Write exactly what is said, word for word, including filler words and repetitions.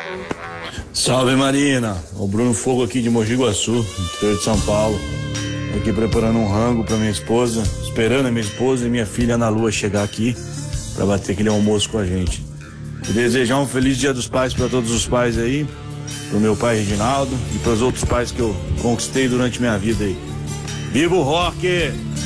Salve, Marina, o Bruno Fogo aqui de Mogi Guaçu, interior de São Paulo. Aqui preparando um rango para minha esposa, esperando a minha esposa e minha filha Ana Lua chegar aqui para bater aquele almoço com a gente. E desejar um feliz Dia dos Pais para todos os pais aí, pro meu pai Reginaldo e para os outros pais que eu conquistei durante minha vida aí. Viva o rock!